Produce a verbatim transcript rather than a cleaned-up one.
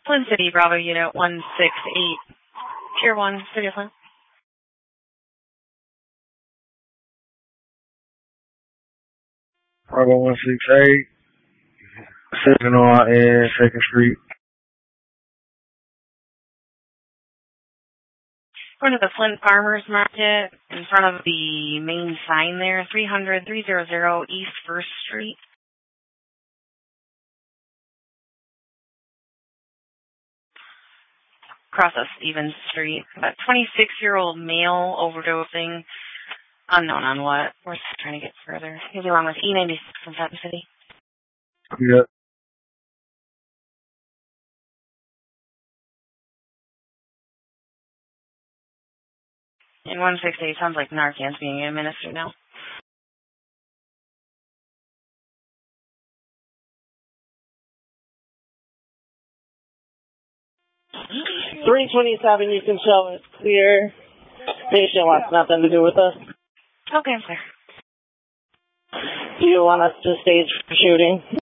Flint City, Bravo Unit one six eight. Tier one, City of Flint. Bravo one six eight. Sentinel and second Street. Going to the Flint Farmers Market in front of the main sign there, three hundred, three hundred East first Street. Across of Stevens Street. A twenty-six-year-old male overdosing. Unknown on what. We're just trying to get further. He's along with E ninety-six from Fountain City. Yep. In one six eight, sounds like Narcan's being administered now. three twenty-seven, you can show it clear. Patient wants nothing to do with us. Okay, I'm clear. Do you want us to stage for shooting?